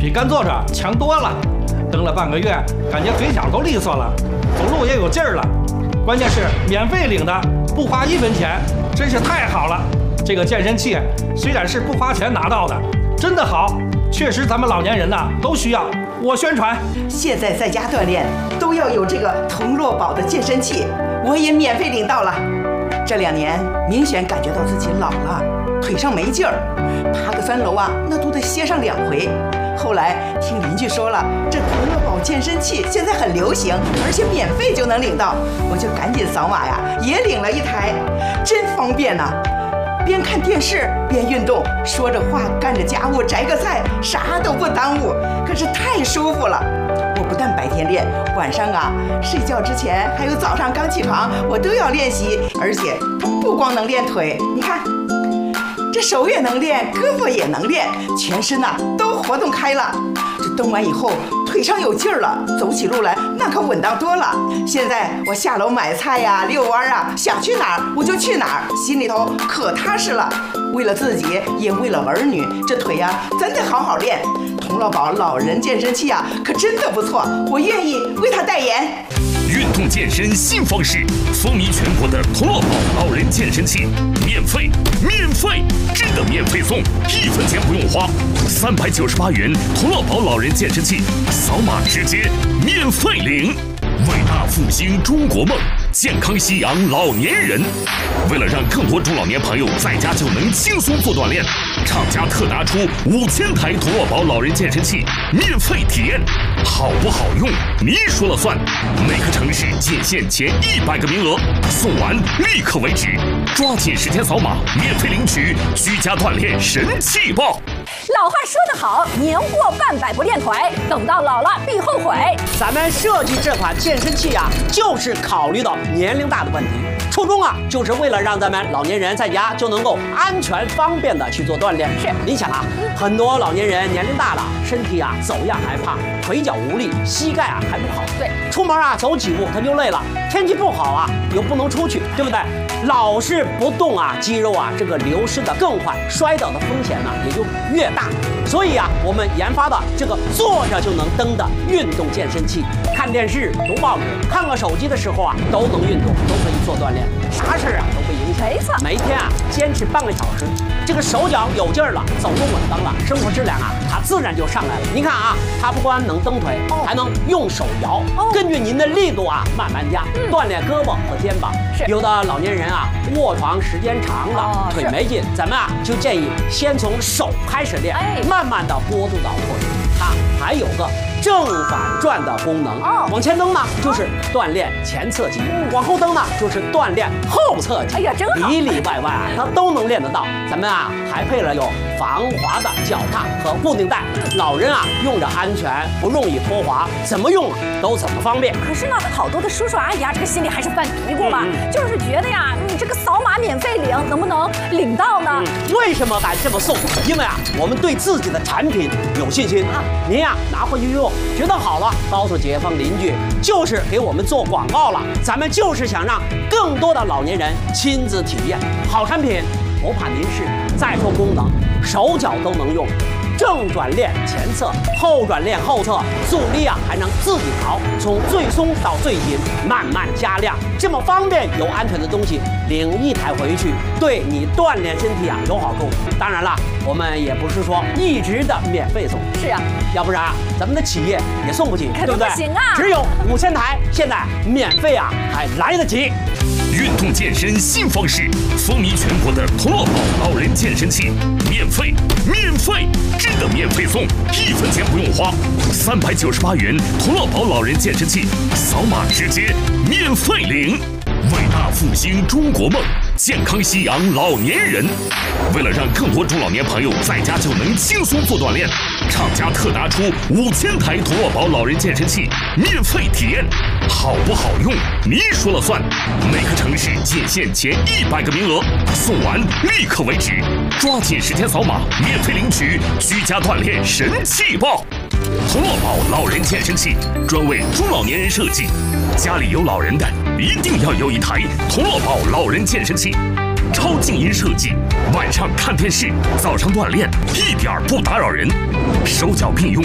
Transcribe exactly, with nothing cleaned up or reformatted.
比干坐着强多了。蹬了半个月，感觉腿脚都利索了，走路也有劲儿了。关键是免费领的，不花一分钱，真是太好了。这个健身器虽然是不花钱拿到的，真的好，确实咱们老年人呐都需要。我宣传， 现在在家锻炼都要有这个同乐宝的健身器，我也免费领到了。这两年明显感觉到自己老了，腿上没劲儿，爬个三楼啊，那都得歇上两回。后来听邻居说了，这同乐宝健身器现在很流行，而且免费就能领到，我就赶紧扫码呀，也领了一台，真方便呐！边看电视边运动，说着话干着家务，摘个菜，啥都不耽误，可是太舒服了。我不但白天练，晚上啊睡觉之前还有早上刚起床，我都要练习，而且它不光能练腿，你看。这手也能练，胳膊也能练，全身呐、啊、都活动开了。这蹬完以后，腿上有劲儿了，走起路来那可稳当多了。现在我下楼买菜呀、遛弯啊，想去哪儿我就去哪儿，心里头可踏实了。为了自己，也为了儿女，这腿呀、啊、真得好好练。同乐宝老人健身器啊，可真的不错，我愿意为他代言。 运动健身新方式，风靡全国的同乐宝老人健身器，免费，免费，真的免费送，一分钱不用花，三百九十八元同乐宝老人健身器，扫码直接免费领。伟大复兴中国梦，健康夕阳老年人。为了让更多中老年朋友在家就能轻松做锻炼，厂家特拿出五千台同乐宝老人健身器免费体验，好不好用你说了算。每个城市仅限前一百个名额，送完立刻为止，抓紧时间扫码免费领取居家锻炼神器包。 老话说得好，年过半百不练腿，等到老了必后悔。 咱们设计这款健身器啊，就是考虑到年龄大的问题，初衷啊，就是为了让咱们老年人在家就能够安全方便的去做锻炼。 是， 你想啊，很多老年人年龄大了，身体啊走样还胖，腿脚无力，膝盖啊还不好。 对， 出门啊走几步他就累了，天气不好啊又不能出去，对不对？老是不动啊，肌肉啊这个流失的更快，摔倒的风险呢也就越大。所以啊，我们研发的这个坐着就能蹬的运动健身器，看电视、读报纸、看个手机的时候啊，都能运动，都可以做锻炼，啥事啊都不影响。 没错， 每天啊坚持半个小时，这个手脚有劲儿了，走路稳当了，生活质量啊它自然就上来了。你看啊，它不光能蹬腿，还能用手摇，根据您的力度啊慢慢加，锻炼胳膊和肩膀。 是， 有的老年人啊卧床时间长了，腿没劲，咱们啊就建议先从手开始练，慢慢的过渡到腿。它还有个正反转的功能， 哦， 往前蹬呢就是锻炼前侧肌，嗯，往后蹬呢就是锻炼后侧肌。 哎呀，真好， 里里外外啊它都能练得到。咱们啊还配了有防滑的脚踏和固定带，老人啊用着安全，不容易脱滑，怎么用都怎么方便。 可是呢，好多的叔叔阿姨啊，这个心里还是犯嘀咕嘛，嗯，就是觉得呀，你这个扫码免费领，能不能领到呢？ 嗯，为什么敢这么送？因为啊，我们对自己的产品有信心。啊，您呀拿回去用，觉得好了，告诉街坊邻居，就是给我们做广告了。咱们就是想让更多的老年人亲自体验好产品，不怕您试。再说功能，手脚都能用。正转练前侧，后转练后侧，阻力啊还能自己调，从最松到最紧，慢慢加量，这么方便又安全的东西，领一台回去，对你锻炼身体啊有好处。当然了，我们也不是说一直的免费送， 是啊， 要不然啊，咱们的企业也送不起， 对不对？不行啊， 只有五千台，现在免费啊还来得及。 运动健身新方式，风靡全国的同乐宝老人健身器，免费，免费，真的免费送，一分钱不用花，三百九十八元同乐宝老人健身器，扫码直接免费领。伟大复兴中国梦，健康夕阳老年人。为了让更多中老年朋友在家就能轻松做锻炼，厂家特拿出五千台同乐宝老人健身器免费体验，好不好用你说了算。每个城市仅限前一百个名额，送完立刻为止，抓紧时间扫码免费领取居家锻炼神器包。同乐宝老人健身器专为中老年人设计，家里有老人的一定要有一台同乐宝老人健身器，超静音设计，晚上看电视，早上锻炼，一点不打扰人，手脚并用。